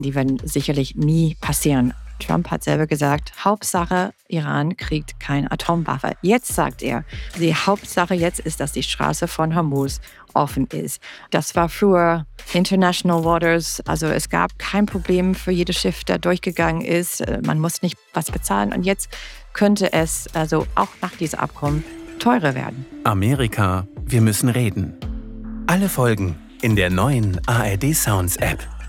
Die werden sicherlich nie passieren. Trump hat selber gesagt, Hauptsache, Iran kriegt keine Atomwaffe. Jetzt sagt er, die Hauptsache jetzt ist, dass die Straße von Hormuz offen ist. Das war früher International Waters, also es gab kein Problem für jedes Schiff, das durchgegangen ist. Man muss nicht was bezahlen und jetzt könnte es, also auch nach diesem Abkommen, teurer werden. Amerika, wir müssen reden. Alle Folgen in der neuen ARD Sounds App.